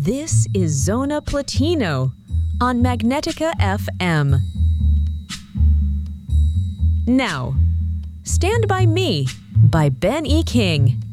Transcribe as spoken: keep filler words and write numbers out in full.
This is Zona Platino on Magnetica F M. Now, Stand By Me by Ben E. King.